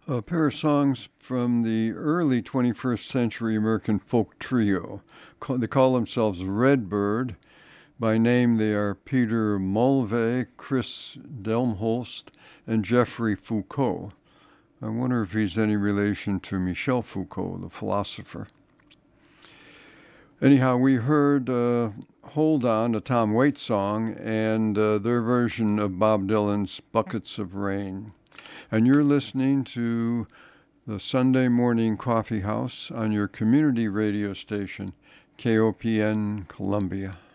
A pair of songs from the early 21st century American folk trio. They call themselves Redbird. By name, they are Peter Mulvey, Chris Delmholst, and Jeffrey Foucault. I wonder if he's any relation to Michel Foucault, the philosopher. Anyhow, we heard Hold On, a Tom Waits song, and their version of Bob Dylan's Buckets of Rain. And you're listening to the Sunday Morning Coffee House on your community radio station, KOPN Columbia.